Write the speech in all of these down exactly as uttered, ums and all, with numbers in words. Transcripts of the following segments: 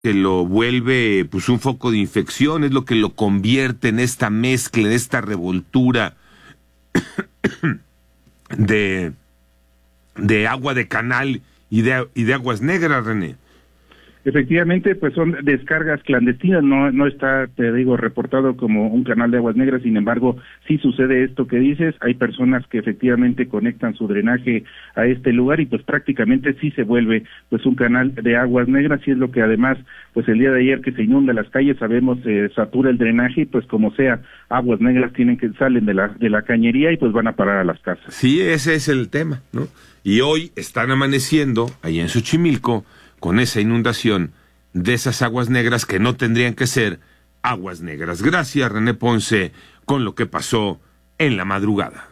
que lo vuelve pues un foco de infección, es lo que lo convierte en esta mezcla, en esta revoltura de, de agua de canal y de, y de aguas negras, René. Efectivamente, pues son descargas clandestinas, no no está, te digo, reportado como un canal de aguas negras. Sin embargo, sí sucede esto que dices, hay personas que efectivamente conectan su drenaje a este lugar y pues prácticamente sí se vuelve pues un canal de aguas negras, y es lo que además, pues el día de ayer que se inunda las calles, sabemos, eh, satura el drenaje y pues como sea, aguas negras tienen que salen de la de la cañería y pues van a parar a las casas. Sí, ese es el tema, ¿no? Y hoy están amaneciendo ahí en Xochimilco con esa inundación de esas aguas negras que no tendrían que ser aguas negras. Gracias, René Ponce, con lo que pasó en la madrugada.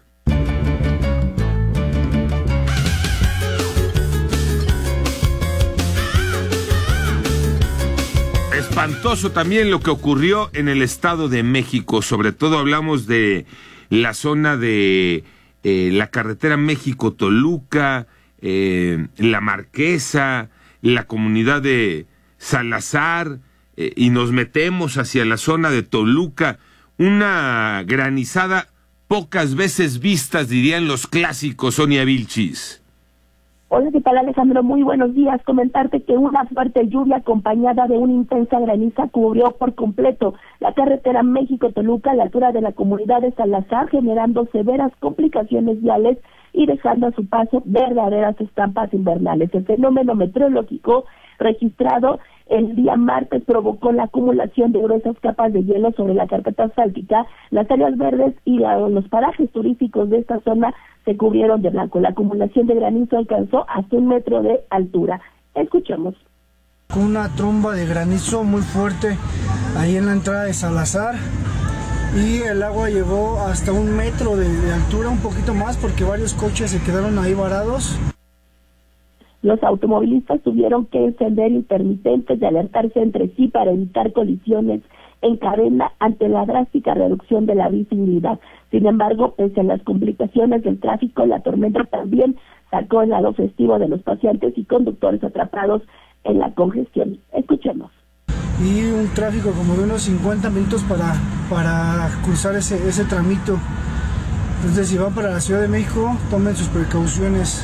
Espantoso también lo que ocurrió en el Estado de México. Sobre todo hablamos de la zona de eh, la carretera México-Toluca, eh, La Marquesa, la comunidad de Salazar, eh, y nos metemos hacia la zona de Toluca. Una granizada pocas veces vistas, dirían los clásicos, Sonia Vilchis. Hola, ¿qué tal, Alejandro? Muy buenos días. Comentarte que una fuerte lluvia acompañada de una intensa graniza cubrió por completo la carretera México-Toluca a la altura de la comunidad de Salazar, generando severas complicaciones viales y dejando a su paso verdaderas estampas invernales. El fenómeno meteorológico registrado el día martes provocó la acumulación de gruesas capas de hielo sobre la carpeta asfáltica. Las áreas verdes y la, los parajes turísticos de esta zona se cubrieron de blanco. La acumulación de granizo alcanzó hasta un metro de altura. Escuchemos. Una tromba de granizo muy fuerte ahí en la entrada de Salazar, y el agua llegó hasta un metro de, de altura, un poquito más, porque varios coches se quedaron ahí varados. Los automovilistas tuvieron que encender intermitentes y alertarse entre sí para evitar colisiones en cadena ante la drástica reducción de la visibilidad. Sin embargo, pese a las complicaciones del tráfico, la tormenta también sacó el lado festivo de los paseantes y conductores atrapados en la congestión. Escuchemos. Y un tráfico como de unos cincuenta minutos para, para cruzar ese, ese tramito. Entonces, si van para la Ciudad de México, tomen sus precauciones.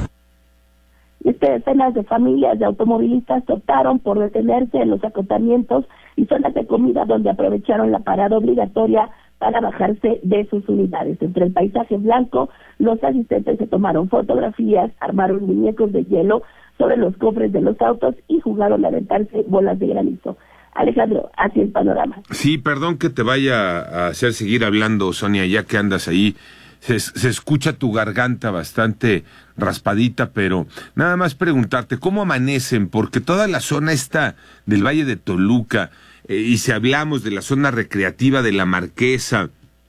Decenas de familias de automovilistas optaron por detenerse en los acotamientos y zonas de comida, donde aprovecharon la parada obligatoria para bajarse de sus unidades. Entre el paisaje blanco, los asistentes se tomaron fotografías, armaron muñecos de hielo sobre los cofres de los autos y jugaron a aventarse bolas de granizo. Alejandro, así el panorama. Sí, perdón que te vaya a hacer seguir hablando, Sonia, ya que andas ahí. Se, se escucha tu garganta bastante raspadita, pero nada más preguntarte, ¿cómo amanecen? Porque toda la zona esta del Valle de Toluca, eh, y si hablamos de la zona recreativa de La Marquesa,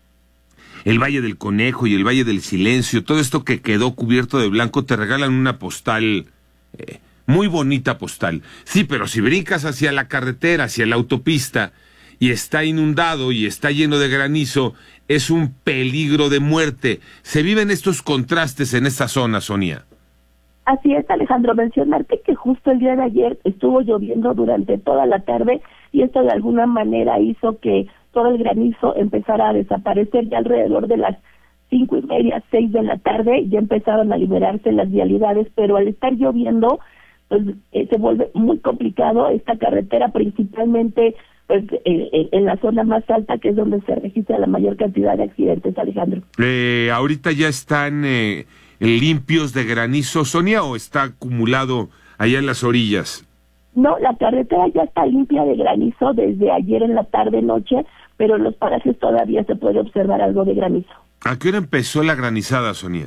el Valle del Conejo y el Valle del Silencio, todo esto que quedó cubierto de blanco, te regalan una postal, eh, muy bonita postal. Sí, pero si brincas hacia la carretera, hacia la autopista, y está inundado y está lleno de granizo, es un peligro de muerte. Se viven estos contrastes en esta zona, Sonia. Así es, Alejandro. Mencionarte que justo el día de ayer estuvo lloviendo durante toda la tarde, y esto de alguna manera hizo que todo el granizo empezara a desaparecer. Ya alrededor de las cinco y media, seis de la tarde, ya empezaron a liberarse las vialidades, pero al estar lloviendo, pues eh, se vuelve muy complicado esta carretera, principalmente pues eh, en la zona más alta, que es donde se registra la mayor cantidad de accidentes, Alejandro. Eh, ¿Ahorita ya están eh, limpios de granizo, Sonia, o está acumulado allá en las orillas? No, la carretera ya está limpia de granizo desde ayer en la tarde-noche, pero en los parajes todavía se puede observar algo de granizo. ¿A qué hora empezó la granizada, Sonia?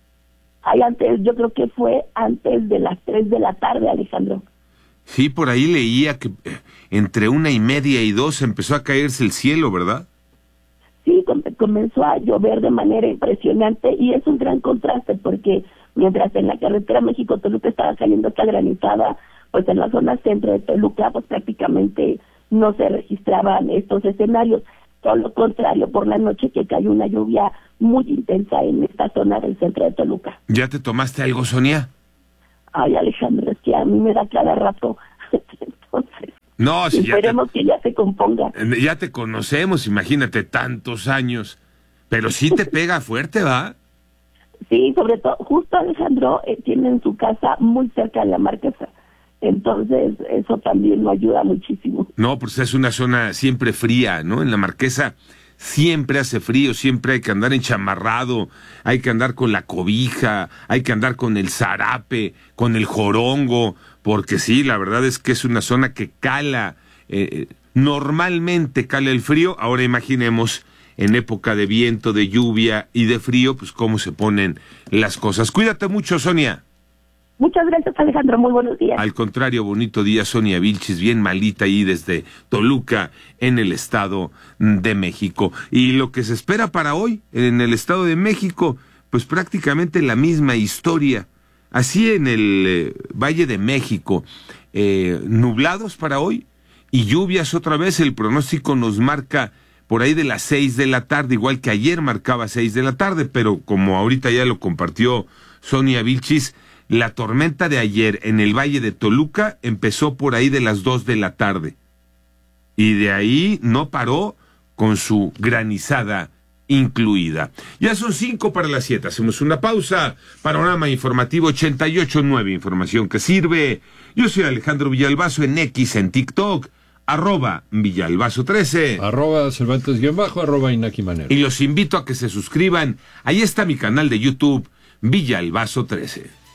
Ay, antes, yo creo que fue antes de las tres de la tarde, Alejandro. Sí, por ahí leía que entre una y media y dos empezó a caerse el cielo, ¿verdad? Sí, com- comenzó a llover de manera impresionante, y es un gran contraste, porque mientras en la carretera México-Toluca estaba cayendo esta granizada, pues en la zona centro de Toluca pues prácticamente no se registraban estos escenarios. Todo lo contrario, por la noche que cayó una lluvia muy intensa en esta zona del centro de Toluca. ¿Ya te tomaste algo, Sonia? Ay, Alejandro, es que a mí me da cada rato Entonces, no, si esperemos ya te, que ya se componga. Ya te conocemos, imagínate, tantos años. Pero sí te pega fuerte, ¿va? Sí, sobre todo, justo Alejandro eh, tienen su casa muy cerca de la Marquesa. Entonces, eso también nos ayuda muchísimo. No, pues es una zona siempre fría, ¿no? En la Marquesa siempre hace frío, siempre hay que andar enchamarrado, hay que andar con la cobija, hay que andar con el zarape, con el jorongo, porque sí, la verdad es que es una zona que cala, eh, normalmente cala el frío. Ahora imaginemos en época de viento, de lluvia y de frío, pues cómo se ponen las cosas. Cuídate mucho, Sonia. Muchas gracias, Alejandro. Muy buenos días. Al contrario, bonito día, Sonia Vilchis, bien malita ahí desde Toluca, en el Estado de México. Y lo que se espera para hoy, en el Estado de México, pues prácticamente la misma historia. Así en el eh, Valle de México, eh, nublados para hoy y lluvias otra vez. El pronóstico nos marca por ahí de las seis de la tarde, igual que ayer marcaba seis de la tarde, pero como ahorita ya lo compartió Sonia Vilchis, la tormenta de ayer en el Valle de Toluca empezó por ahí de las dos de la tarde. Y de ahí no paró con su granizada incluida. Ya son cinco para las siete. Hacemos una pausa. Panorama Informativo ochenta y ocho punto nueve. Información que sirve. Yo soy Alejandro Villalbazo en X, en TikTok. Arroba Villalbazo trece. Arroba Cervantes guión bajo, arroba Inaki Manero. Y los invito a que se suscriban. Ahí está mi canal de YouTube, Villalbazo trece.